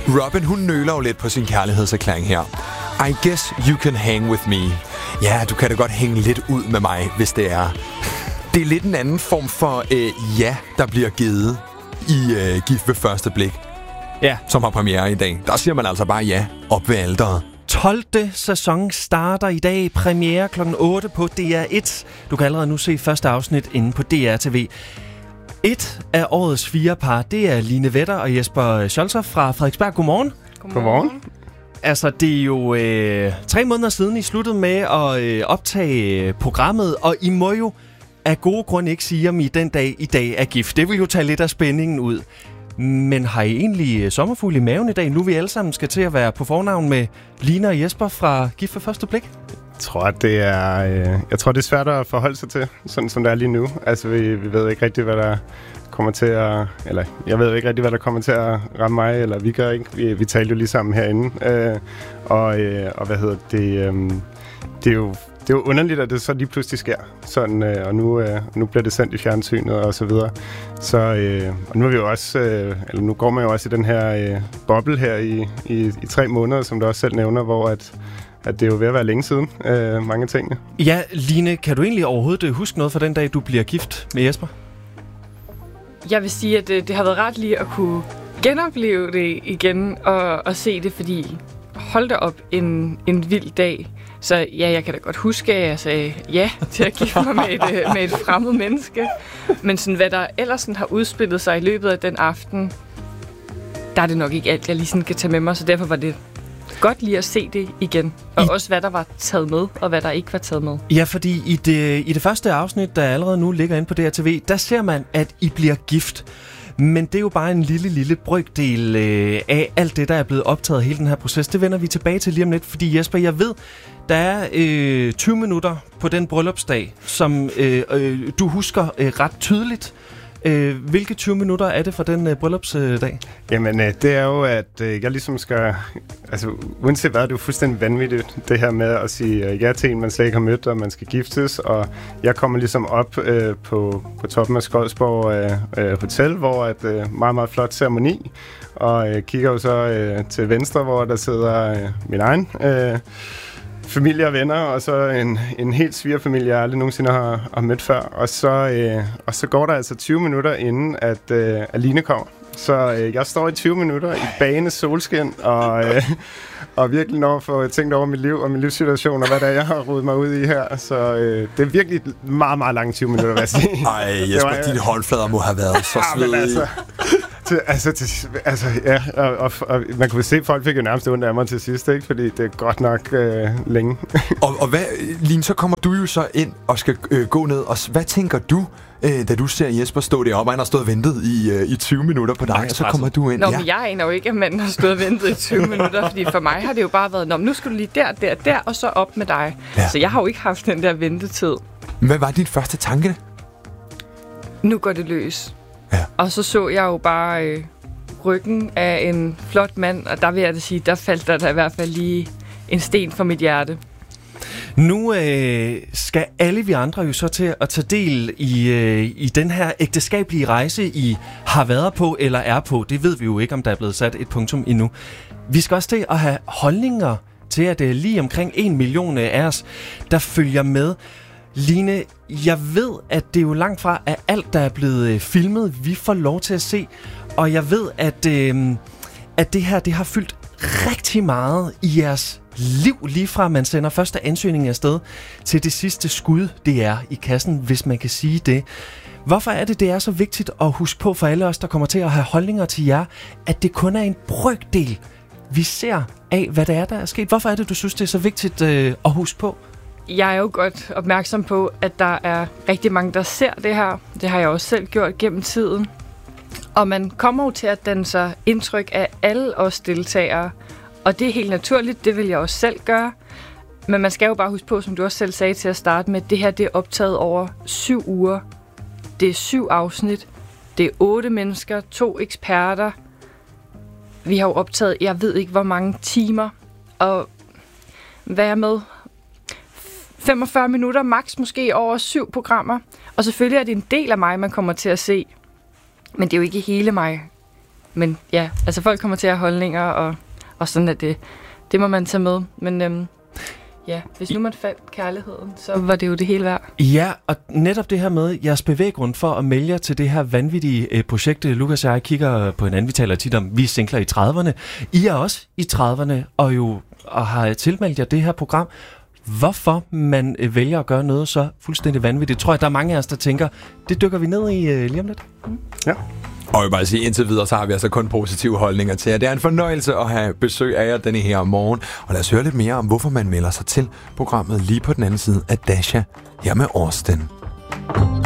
Robin, hun nøler jo lidt på sin kærlighedserklæring her. I guess you can hang with me. Ja, du kan da godt hænge lidt ud med mig, hvis det er. Det er lidt en anden form for ja, der bliver givet i Gift ved første blik. Ja. Som har premiere i dag. Der siger man altså bare ja op ved alteret. 12. sæson starter i dag. Premiere kl. 8 på DR1. Du kan allerede nu se første afsnit inde på DR TV. Et af årets 4 par, det er Line Vetter og Jesper Scholzer fra Frederiksberg. Godmorgen. Godmorgen. Altså, det er jo 3 måneder siden, I sluttede med at optage programmet, og I må jo af gode grunde ikke sige, om I den dag i dag er gift. Det vil jo tage lidt af spændingen ud. Men har I egentlig sommerfugl i maven i dag, nu vi alle sammen skal til at være på fornavn med Line og Jesper fra Gift ved første blik? Jeg tror, det er svært at forholde sig til, sådan som det er lige nu. Altså, vi ved ikke rigtig, hvad der kommer til at... Eller, jeg ved ikke rigtig, hvad der kommer til at ramme mig, eller vi gør ikke. Vi talte jo lige sammen herinde. Og hvad hedder det... Det er jo underligt, at det så lige pludselig sker. Sådan, og nu bliver det sendt i fjernsynet og så videre. Så og nu er vi jo også, eller nu går man jo også i den her boble her i 3 måneder, som du også selv nævner, hvor at det er jo ved at være længe siden, mange ting. Ja, Line, kan du egentlig overhovedet huske noget fra den dag, du bliver gift med Jesper? Jeg vil sige, at det har været ret lige at kunne genopleve det igen og se det, fordi hold da op en vild dag. Så ja, jeg kan da godt huske, at jeg sagde ja til at gifte mig med et fremmed menneske. Men sådan, hvad der ellers sådan har udspillet sig i løbet af den aften, der er det nok ikke alt, jeg lige sådan kan tage med mig. Så derfor var det godt lige at se det igen. Og også hvad der var taget med, og hvad der ikke var taget med. Ja, fordi i det første afsnit, der allerede nu ligger inde på DRTV, der ser man, at I bliver gift. Men det er jo bare en lille brøkdel af alt det, der er blevet optaget hele den her proces. Det vender vi tilbage til lige om lidt, fordi Jesper, jeg ved, der er 20 minutter på den bryllupsdag, som du husker ret tydeligt. Hvilke 20 minutter er det for den bryllupsdag? Jamen, det er jo, at jeg ligesom skal... Altså, uanset hvad, det er jo fuldstændig vanvittigt, det her med at sige ja til en, man slet ikke har mødt, og man skal giftes. Og jeg kommer ligesom op på toppen af Skodsborg Hotel, hvor et meget, meget flot ceremoni. Og kigger jo så til venstre, hvor der sidder min egen... familie og venner, og så en helt svigerfamilie, jeg aldrig nogensinde har mødt før. Og så går der altså 20 minutter, inden at Aline kommer. Så jeg står i 20 minutter i bagende solskin, og virkelig når at få tænkt over mit liv og min livssituation, og hvad der jeg har rodet mig ud i her. Så det er virkelig meget, meget lange 20 minutter, vil jeg sige. Ej, Jesper, dine håndflader må have været så svedige. Og man kunne se, at folk fik jo nærmest ondt af mig til sidst, ikke? Fordi det er godt nok længe. og hvad, Line, så kommer du jo så ind og skal gå ned, og hvad tænker du, da du ser Jesper stå deroppe, og han har stået og ventet i 20 minutter på dig, og så kommer du ind? Nå, men jeg aner jo ikke, at manden har stået og ventet i 20 minutter, fordi for mig har det jo bare været, nu skal du lige der, og så op med dig. Ja. Så jeg har jo ikke haft den der ventetid. Hvad var din første tanke? Nu går det løs. Ja. Og så jeg jo bare ryggen af en flot mand, og der vil jeg da sige, der faldt der i hvert fald lige en sten for mit hjerte. Nu skal alle vi andre jo så til at tage del i den her ægteskabelige rejse, I har været på eller er på. Det ved vi jo ikke, om der er blevet sat et punktum endnu. Vi skal også til at have holdninger til, at det er lige omkring 1 million af os, der følger med. Line, jeg ved, at det er jo langt fra, at alt, der er blevet filmet, vi får lov til at se. Og jeg ved, at det her, det har fyldt rigtig meget i jeres liv, lige fra man sender første ansøgning afsted til det sidste skud, det er i kassen, hvis man kan sige det. Hvorfor er det er så vigtigt at huske på for alle os, der kommer til at have holdninger til jer, at det kun er en brøkdel, vi ser af, hvad der er sket? Hvorfor er det, du synes, det er så vigtigt at huske på? Jeg er jo godt opmærksom på, at der er rigtig mange, der ser det her. Det har jeg også selv gjort gennem tiden. Og man kommer jo til at danne sig indtryk af alle os deltagere. Og det er helt naturligt, det vil jeg også selv gøre. Men man skal jo bare huske på, som du også selv sagde til at starte med, det her det er optaget over 7 uger. Det er 7 afsnit. Det er 8 mennesker, 2 eksperter. Vi har jo optaget, jeg ved ikke hvor mange timer. Og hvad er med? 45 minutter, maks måske over 7 programmer. Og selvfølgelig er det en del af mig, man kommer til at se. Men det er jo ikke hele mig. Men ja, altså folk kommer til at have holdninger, og sådan er det. Det må man tage med. Men ja, hvis nu man fandt kærligheden, så var det jo det hele værd. Ja, og netop det her med jeres bevæggrund for at melde jer til det her vanvittige projekt. Lukas og jeg kigger på hinanden, vi taler tit om, vi er singler i 30'erne. I er også i 30'erne, og har tilmeldt jer det her program. Hvorfor man vælger at gøre noget så fuldstændig vanvittigt, tror jeg, der er mange af os, der tænker, det dykker vi ned i lige om lidt. Ja. Og jeg vil bare sige, indtil videre, så har vi altså kun positive holdninger til jer. Det er en fornøjelse at have besøg af jer denne her morgen. Og lad os høre lidt mere om, hvorfor man melder sig til programmet lige på den anden side af Dasha her med Austin.